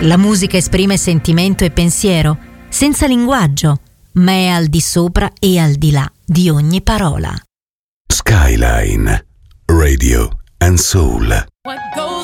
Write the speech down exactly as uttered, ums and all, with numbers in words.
La musica esprime sentimento e pensiero, senza linguaggio, ma è al di sopra e al di là di ogni parola. Skyline Radio and Soul.